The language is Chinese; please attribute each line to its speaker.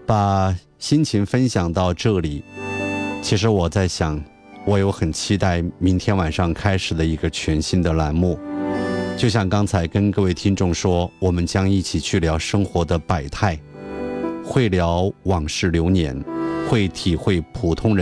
Speaker 1: 把心情分享到这里，其实我在想，我有很期待明天晚上开始的一个全新的栏目。就像刚才跟各位听众说，我们将一起去聊生活的百态，会聊往事流年，会体会普通人